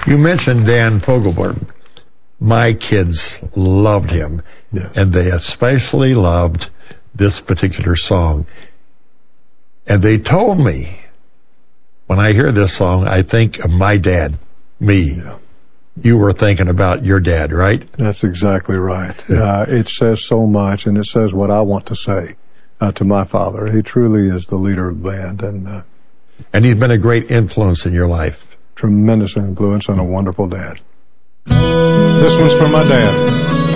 You mentioned Dan Fogelberg. My kids loved him, and they especially loved this particular song. And they told me, when I hear this song, I think of my dad, me. Yeah. You were thinking about your dad, right? That's exactly right. It says so much, and it says what I want to say to my father. He truly is the leader of the band. And he's been a great influence in your life. Tremendous influence and a wonderful dad. This one's for my dad.